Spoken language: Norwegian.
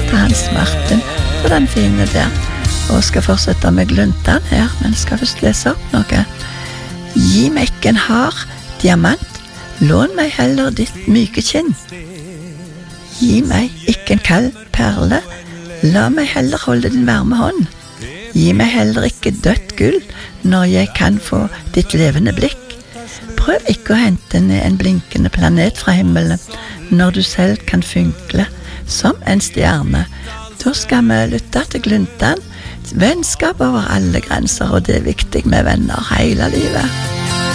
til Hans Martin for den fine der, og skal fortsette med gluntan her, men skal først lese opp noe. Gi meg ikke en hard diamant, lån meg heller ditt myke kinn. Gi meg ikke en kald perle, la meg heller holde din varme hånd. Gi meg heller ikke dødt gull, når jeg kan få ditt levende blikk. Prøv ikke å hente ned en blinkende planet fra himmelen, når du selv kan funkle som en stjerne. Da skal vi lytte til gluntan. Vennskap over alle grenser, og det er viktig med venner hele livet.